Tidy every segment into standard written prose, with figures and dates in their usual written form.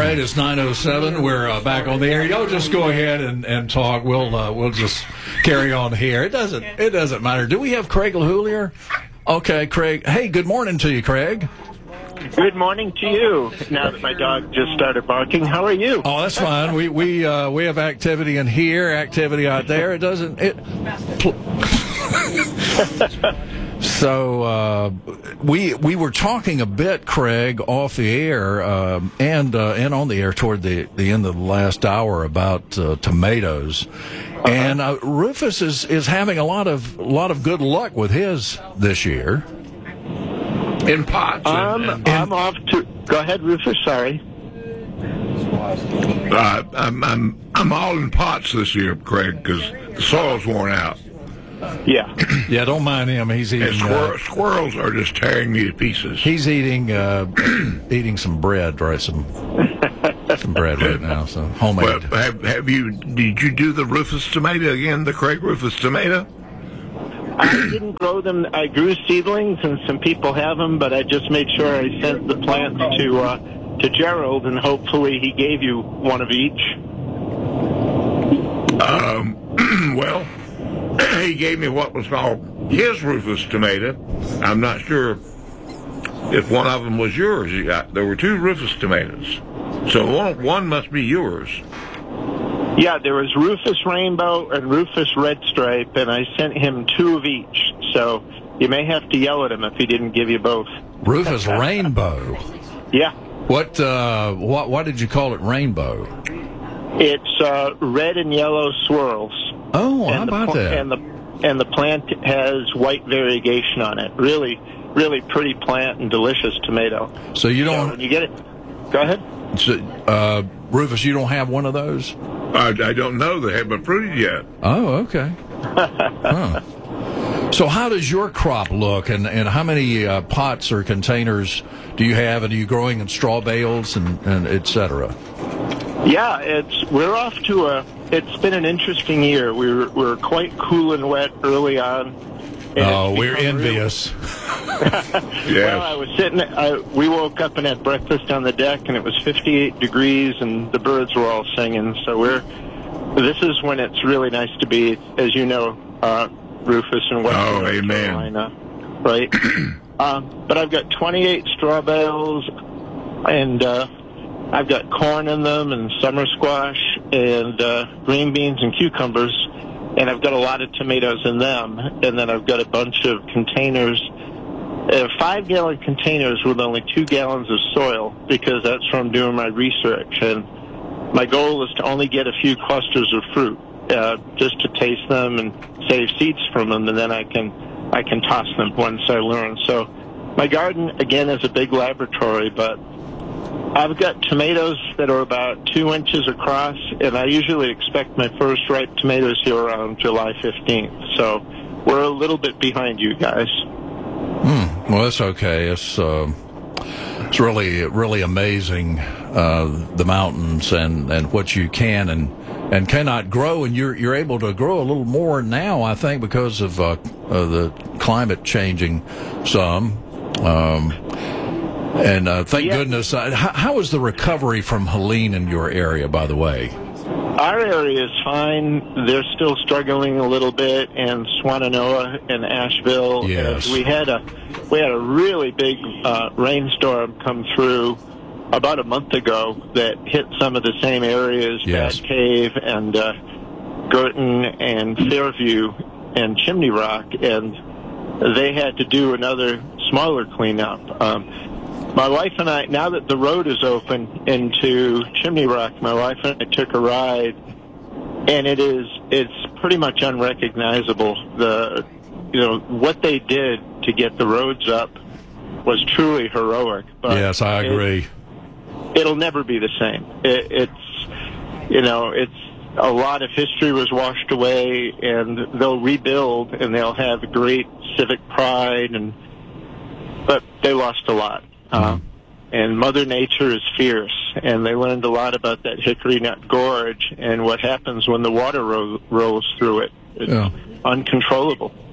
right, it's 9:07. We're back on the air. Y'all just go ahead and talk. We'll just carry on here. It doesn't matter. Do we have Craig LaHoulier? Okay, Craig. Hey, good morning to you, Craig. Good morning to you. Now that my dog just started barking, how are you? Oh, that's fine. We have activity in here, activity out there. It doesn't. So we were talking a bit, Craig, off the air and on the air toward the end of the last hour about tomatoes, and Rufus is having a lot of good luck with his this year in pots. I'm off to go ahead, Rufus. Sorry. I'm all in pots this year, Craig, because the soil's worn out. Yeah. Yeah, don't mind him. He's eating. Squirrels are just tearing me to pieces. He's eating some bread, right? Some bread right now. So homemade. Well, did you do the Rufus tomato again? The Craig Rufus tomato? I didn't grow them. I grew seedlings, and some people have them, but I just made sure I sent the plants to Gerald, and hopefully he gave you one of each. Well, he gave me what was called his Rufus tomato. I'm not sure if one of them was yours. There were two Rufus tomatoes, so one must be yours. Yeah, there was Rufus Rainbow and Rufus Red Stripe, and I sent him two of each. So you may have to yell at him if he didn't give you both. Rufus Rainbow. Yeah. Why did you call it Rainbow? It's red and yellow swirls. Oh, how about that? And the plant has white variegation on it. Really, really pretty plant and delicious tomato. So you don't. So when you get it, go ahead. So, Rufus, you don't have one of those? I don't know. They haven't fruited yet. Oh, okay. Huh. So how does your crop look, and how many pots or containers do you have, and are you growing in straw bales and et cetera? Yeah, we're off to it's been an interesting year. We're quite cool and wet early on. Oh, we're envious. Yes. Well, I was sitting. We woke up and had breakfast on the deck, and it was 58 degrees, and the birds were all singing. So this is when it's really nice to be, as you know, Rufus and Western North Carolina, right? But I've got 28 straw bales, and I've got corn in them, and summer squash, and green beans and cucumbers. And I've got a lot of tomatoes in them, and then I've got a bunch of containers, 5-gallon containers with only 2 gallons of soil, because that's from doing my research. And my goal is to only get a few clusters of fruit, just to taste them and save seeds from them, and then I can toss them once I learn. So my garden, again, is a big laboratory, but I've got tomatoes that are about 2 inches across, and I usually expect my first ripe tomatoes here around July 15th. So we're a little bit behind you guys. Well, that's okay. It's really, really amazing, the mountains and what you can and cannot grow, and you're able to grow a little more now, I think, because of the climate changing some. And thank goodness. How is the recovery from Helene in your area, by the way? Our area is fine. They're still struggling a little bit, and Swannanoa and Asheville. Yes. We had a really big rainstorm come through about a month ago that hit some of the same areas, yes. Bat Cave and Girton and Fairview and Chimney Rock, and they had to do another smaller cleanup. My wife and I, now that the road is open into Chimney Rock, my wife and I took a ride, and it's pretty much unrecognizable. What they did to get the roads up was truly heroic. But yes, I agree. It'll never be the same. It's a lot of history was washed away, and they'll rebuild, and they'll have great civic pride, but they lost a lot. And Mother Nature is fierce, and they learned a lot about that Hickory Nut Gorge and what happens when the water rolls through it. It's uncontrollable.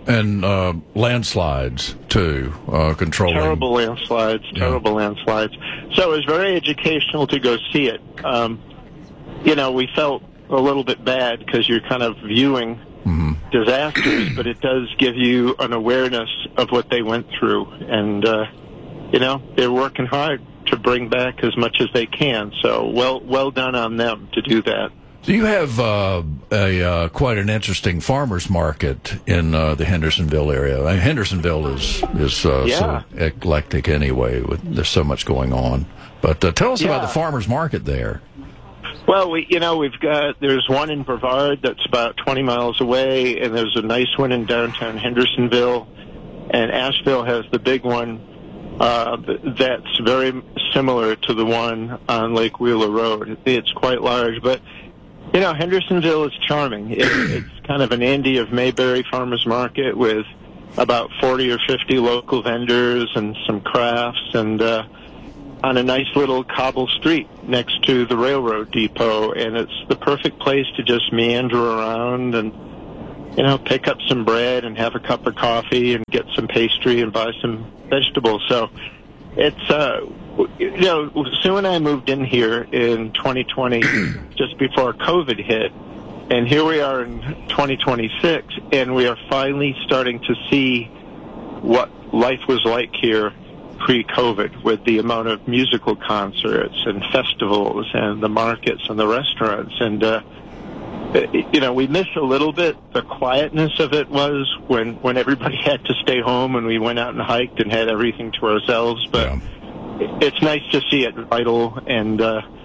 And landslides, too, controlling. Terrible landslides. So it was very educational to go see it. We felt a little bit bad because you're kind of viewing disasters, but it does give you an awareness of what they went through. And, they're working hard to bring back as much as they can. So well done on them to do that. So you have quite an interesting farmers market in the Hendersonville area. Hendersonville is so eclectic anyway. There's so much going on. But tell us about the farmers market there. Well, there's one in Brevard that's about 20 miles away, and there's a nice one in downtown Hendersonville, and Asheville has the big one that's very similar to the one on Lake Wheeler Road. It's quite large, but Hendersonville is charming. It's kind of an Andy of Mayberry farmers market with about 40 or 50 local vendors and some crafts, and on a nice little cobble street next to the railroad depot. And it's the perfect place to just meander around and, pick up some bread and have a cup of coffee and get some pastry and buy some vegetables. So it's, Sue and I moved in here in 2020, just before COVID hit, and here we are in 2026, and we are finally starting to see what life was like here pre-COVID, with the amount of musical concerts and festivals and the markets and the restaurants. And, we miss a little bit the quietness of it was when everybody had to stay home and we went out and hiked and had everything to ourselves. But it's nice to see it vital, and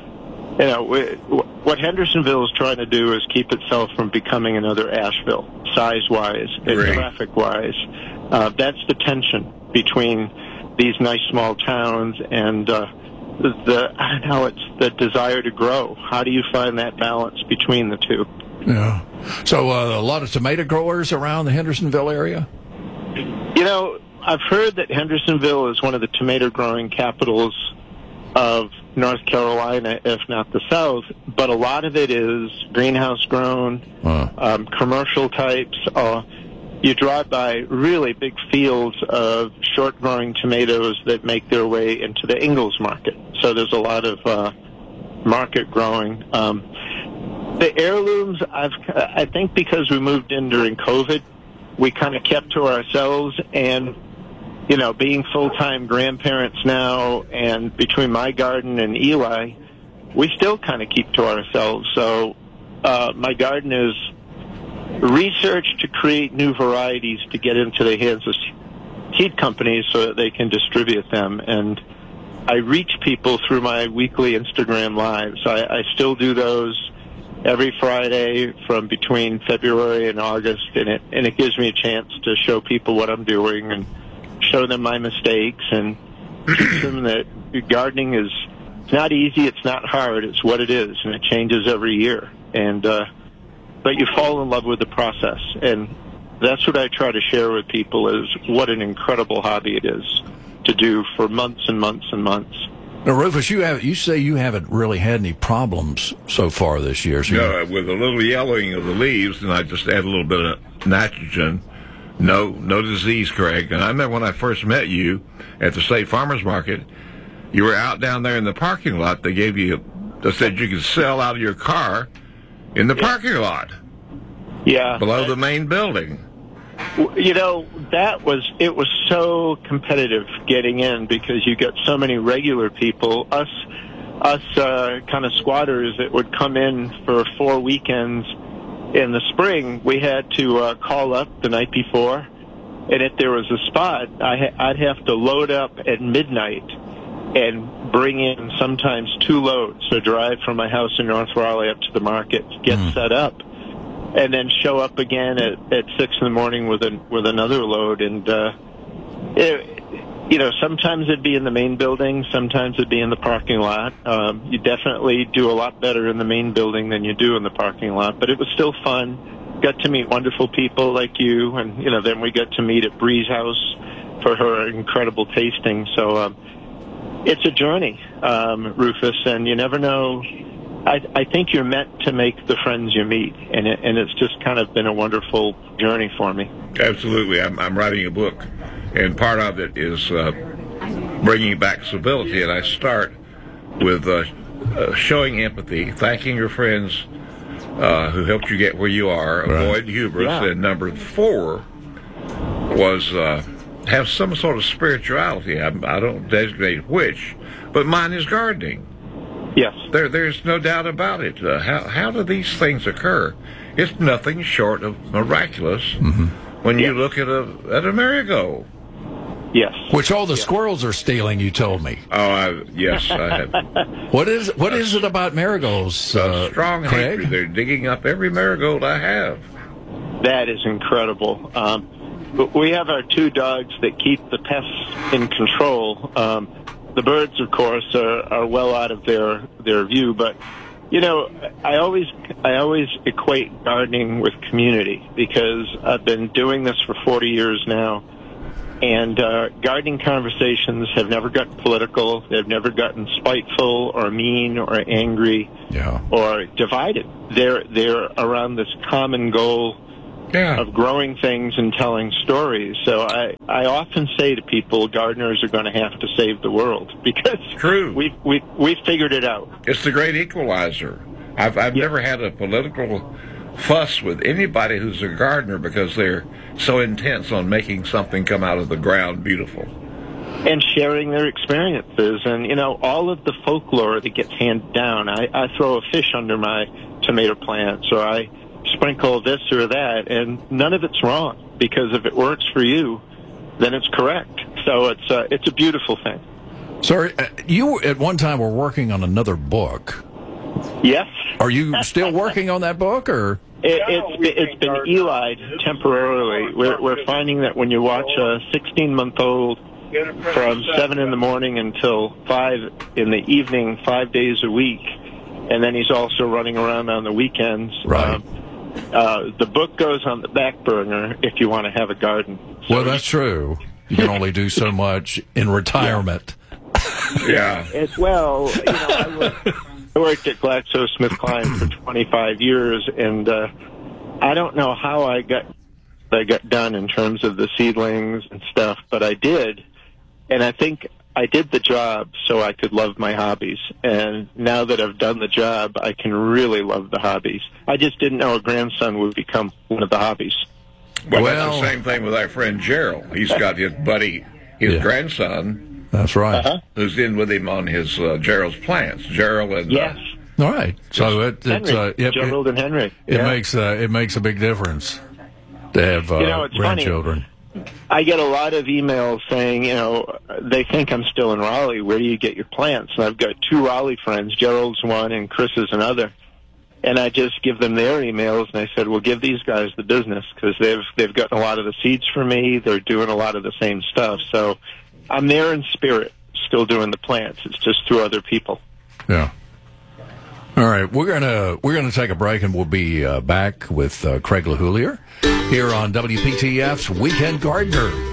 what Hendersonville is trying to do is keep itself from becoming another Asheville, size-wise and traffic-wise. That's the tension between these nice small towns and it's the desire to grow. How do you find that balance between the two? Yeah. So a lot of tomato growers around the Hendersonville area? I've heard that Hendersonville is one of the tomato growing capitals of North Carolina, if not the South, but a lot of it is greenhouse grown, commercial types. You drive by really big fields of short growing tomatoes that make their way into the Ingalls market. So there's a lot of market growing. The heirlooms, I think because we moved in during COVID, we kind of kept to ourselves, and being full-time grandparents now, and between my garden and Eli, we still kind of keep to ourselves. So my garden is research to create new varieties to get into the hands of seed companies so that they can distribute them. And I reach people through my weekly Instagram lives. I still do those every Friday from between February and August, and it gives me a chance to show people what I'm doing and show them my mistakes and teach them that gardening is not easy, it's not hard, it's what it is, and it changes every year. And but you fall in love with the process, and that's what I try to share with people, is what an incredible hobby it is to do for months and months and months. Now, Rufus, you say you haven't really had any problems so far this year. So no, with a little yellowing of the leaves, and I just add a little bit of nitrogen. No disease, Craig. And I remember when I first met you at the State Farmers Market, you were out down there in the parking lot. They said you could sell out of your car in the parking lot. Yeah. Below the main building. It was so competitive getting in because you got so many regular people, us kind of squatters that would come in for 4 weekends in the spring. We had to call up the night before, and if there was a spot, I'd have to load up at midnight and bring in sometimes 2 loads. So drive from my house in North Raleigh up to the market, get set up, and then show up again at 6 in the morning with another load. And sometimes it'd be in the main building, sometimes it'd be in the parking lot. You definitely do a lot better in the main building than you do in the parking lot, but it was still fun. Got to meet wonderful people like you, and then we got to meet at Bree's house for her incredible tasting. So it's a journey, Rufus, and you never know I think you're meant to make the friends you meet, and it's just kind of been a wonderful journey for me. Absolutely. I'm writing a book, and part of it is bringing back civility, and I start with showing empathy, thanking your friends who helped you get where you are, avoid hubris, and number 4 was have some sort of spirituality. I don't designate which, but mine is gardening. Yes. There's no doubt about it. How do these things occur? It's nothing short of miraculous when you look at a marigold. Yes. Which all the squirrels are stealing, you told me. Oh, yes, I have. What is it about marigolds, strong Craig? hatred. They're digging up every marigold I have. That is incredible. But we have our 2 dogs that keep the pests in control. The birds, of course, are well out of their view. But, you know, I always equate gardening with community, because I've been doing this for 40 years now. And gardening conversations have never gotten political. They've never gotten spiteful or mean or angry or divided. They're around this common goal of growing things and telling stories. So I often say to people, gardeners are going to have to save the world, because we've figured it out. It's the great equalizer. I've never had a political fuss with anybody who's a gardener, because they're so intense on making something come out of the ground beautiful. And sharing their experiences, and, you know, all of the folklore that gets handed down. I throw a fish under my tomato plants, or I sprinkle this or that, and none of it's wrong, because if it works for you, then it's correct. So it's a beautiful thing. Sir, you at one time were working on another book. Yes. Are you still working on that book, or? It's been Eli'd temporarily. We're finding that when you watch a 16-month-old from 7 in the morning until 5 in the evening, 5 days a week, and then he's also running around on the weekends. Right. The book goes on the back burner if you want to have a garden. So well, that's true. You can only do so much in retirement. Yeah. As well, you know, I worked at GlaxoSmithKline for 25 years, and I don't know how I got done in terms of the seedlings and stuff, but I did, and I think I did the job so I could love my hobbies. And now that I've done the job, I can really love the hobbies. I just didn't know a grandson would become one of the hobbies. Well, that's the same thing with our friend Gerald. He's got his buddy, his grandson. That's right. Who's in with him on his Gerald's plants. Gerald and yes. All right. So it's Gerald and Henry. It makes a big difference to have grandchildren. Funny. I get a lot of emails saying, you know, they think I'm still in Raleigh. Where do you get your plants? And I've got 2 Raleigh friends. Gerald's one and Chris is another. And I just give them their emails, and I said, well, give these guys the business, because they've gotten a lot of the seeds from me. They're doing a lot of the same stuff. So I'm there in spirit, still doing the plants. It's just through other people. Yeah. All right, we're gonna take a break, and we'll be back with Craig LaHoulier here on WPTF's Weekend Gardener.